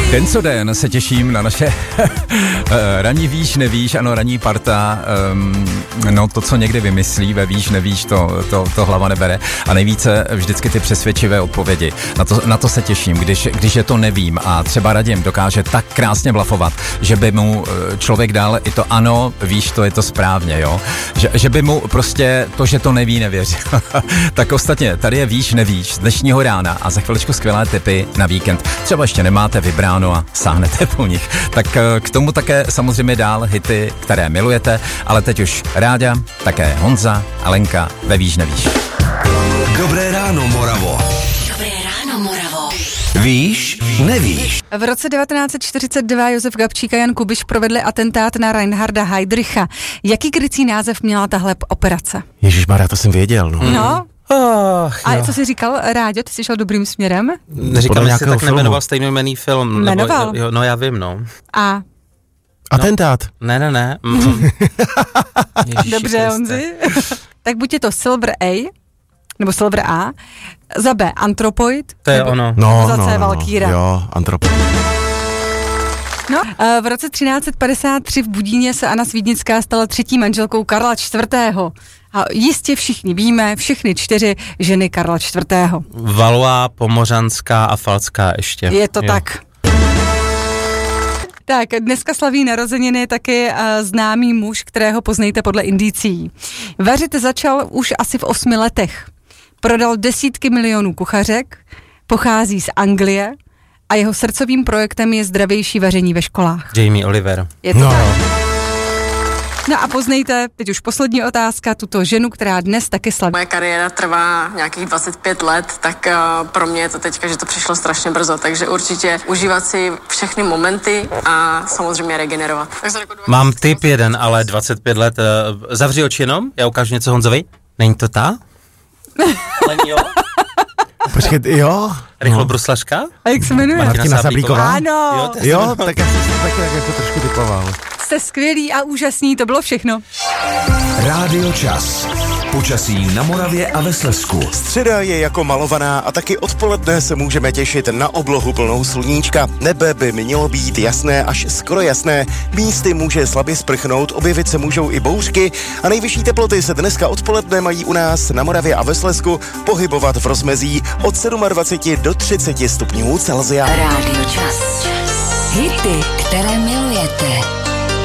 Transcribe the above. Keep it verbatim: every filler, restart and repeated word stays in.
Den co den se těším na naše ranní víš, nevíš, ano, ranní parta, um, no to, co někdy vymyslí ve víš, nevíš, to, to, to hlava nebere a nejvíce vždycky ty přesvědčivé odpovědi. Na to, na to se těším, když, když je to nevím a třeba Radim dokáže tak krásně blafovat, že by mu člověk dal i to ano, víš, to je to správně, jo, že, že by mu prostě to, že to neví, nevěřil. Tak ostatně, tady je víš, nevíš z dnešního rána a za chviličku skvělé tipy na víkend. Třeba ještě nemáte vybráno a sáhnete po nich. Tak k tomu také samozřejmě dál hity, které milujete, ale teď už Ráďa, také Honza a Lenka ve víš, nevíš. Dobré ráno, Moravo. Dobré ráno, Moravo. Víš, nevíš. V roce devatenáct set čtyřicet dva Josef Gabčík a Jan Kubiš provedli atentát na Reinharda Heydricha. Jaký krycí název měla tahle operace? Ježišmarja, to jsem věděl, no. No. Oh, a co jsi říkal, Ráďo, ty jsi šel dobrým směrem? Neříkal, že jsi tak nejmenoval stejnojmenný film. Jmenoval? Nebo, jo, no já vím, no. A? Atentát. No, ne, ne, ne. Mm. Dobře, Honzi. Tak buď je to Silver A, nebo Silver A, za B Antropoid, to je nebo ono. No, za C no, no, Valkýra. Jo, Antropoid. No, v roce třináct set padesát tři v Budíně se Anna Svídnická stala třetí manželkou Karla čtvrtého. A jistě všichni víme, všechny čtyři ženy Karla čtvrtého. Valois, Pomořanská a Falská ještě. Je to jo. tak. Tak, dneska slaví narozeniny taky uh, známý muž, kterého poznejte podle indicií. Vařit začal už asi v osmi letech. Prodal desítky milionů kuchařek, pochází z Anglie a jeho srdcovým projektem je zdravější vaření ve školách. Jamie Oliver. Je to No. tak. No a poznejte, teď už poslední otázka, tuto ženu, která dnes taky slaví. Moje kariéra trvá nějakých dvacet pět let, tak uh, pro mě je to teďka, že to přišlo strašně brzo, takže určitě užívat si všechny momenty a samozřejmě regenerovat. Mám tip jeden, ale dvacet pět let. Uh, zavři oči jenom, já ukážu něco Honzovi. Není to ta? Len jo? Počkej, jo? Rychlo bruslařka? A jak se jmenuje? Martina Sablíková. Ano. Jo, to je Jo, tak já jsem to taky tak jako trošku typoval. Jste skvělí a úžasní, to bylo všechno. Rádio Čas. Počasí na Moravě a ve Slezsku. Středa je jako malovaná a taky odpoledne se můžeme těšit na oblohu plnou sluníčka. Nebe by mělo být jasné až skoro jasné. Místy může slabě sprchnout, objevit se můžou i bouřky a nejvyšší teploty se dneska odpoledne mají u nás na Moravě a ve Slezsku pohybovat v rozmezí od dvacet sedm do třicet stupňů Celsia. Rádio Čas. Hity, které milujete.